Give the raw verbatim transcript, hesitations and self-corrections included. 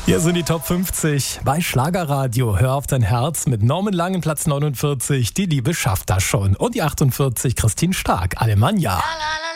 Hier sind die Top fünfzig bei Schlagerradio. Hör auf dein Herz mit Norman Langen, Platz neunundvierzig. Die Liebe schafft das schon. Und die achtundvierzig, Christine Stark, Alemannia. La, la, la.